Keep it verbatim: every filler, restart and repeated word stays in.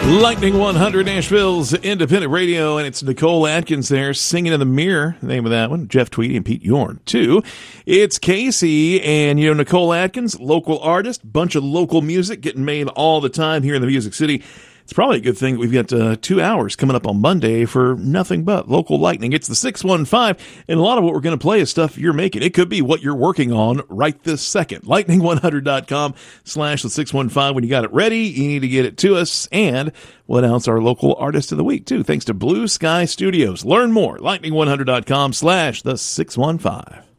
Lightning one hundred, Nashville's independent radio, and it's Nicole Atkins there, Singing in the Mirror, the name of that one. Jeff Tweedy and Pete Yorn, too. It's Casey, and, you know, Nicole Atkins, local artist, bunch of local music getting made all the time here in the Music City. It's probably a good thing we've got uh, two hours coming up on Monday for nothing but local lightning. It's the six one five, and a lot of what we're going to play is stuff you're making. It could be what you're working on right this second. lightning one hundred dot com slash the six one five. When you got it ready, you need to get it to us, and we'll announce our local artist of the week, too, thanks to Blue Sky Studios. Learn more, lightning one hundred dot com slash the six one five.